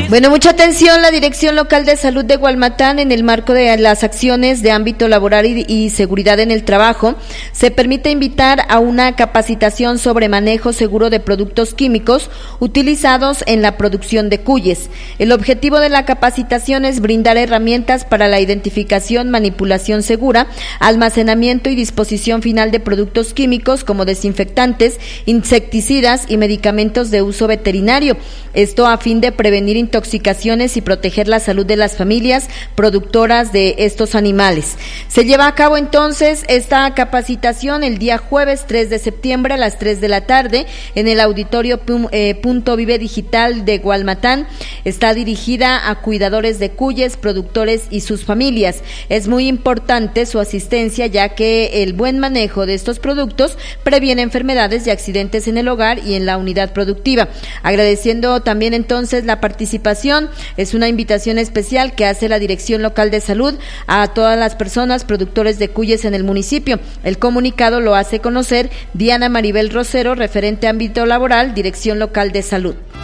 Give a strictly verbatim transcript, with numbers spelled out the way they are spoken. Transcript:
Bueno, mucha atención, la Dirección Local de Salud de Gualmatán, en el marco de las acciones de ámbito laboral y, y seguridad en el trabajo, se permite invitar a una capacitación sobre manejo seguro de productos químicos utilizados en la producción de cuyes. El objetivo de la capacitación es brindar herramientas para la identificación, manipulación segura, almacenamiento y disposición final de productos químicos como desinfectantes, insecticidas y medicamentos de uso veterinario. Esto a fin de prevenir intoxicaciones y proteger la salud de las familias productoras de estos animales. Se lleva a cabo entonces esta capacitación el día jueves tres de septiembre a las tres de la tarde en el auditorio eh, Punto Vive Digital de Gualmatán. Está dirigida a cuidadores de cuyes, productores y sus familias. Es muy importante su asistencia, ya que el buen manejo de estos productos previene enfermedades y accidentes en el hogar y en la unidad productiva. Agradeciendo también entonces la participación, es una invitación especial que hace la Dirección Local de Salud a todas las personas productores de cuyes en el municipio. El comunicado lo hace conocer Diana Maribel Rosero, referente ámbito laboral, Dirección Local de Salud.